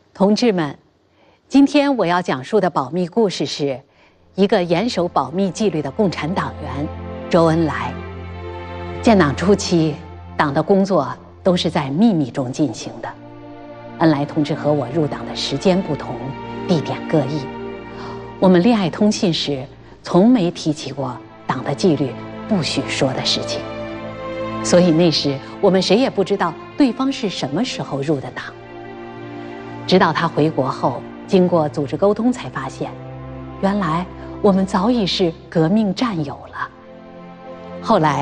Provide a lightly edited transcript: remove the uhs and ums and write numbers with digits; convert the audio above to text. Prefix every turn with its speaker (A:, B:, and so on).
A: 同志们，今天我要讲述的保密故事是一个严守保密纪律的共产党员周恩来。建党初期，党的工作都是在秘密中进行的。恩来同志和我入党的时间不同，地点各异。我们恋爱通信时，从没提起过党的纪律不许说的事情。所以那时我们谁也不知道对方是什么时候入的党。直到他回国后，经过组织沟通才发现，原来我们早已是革命战友了。后来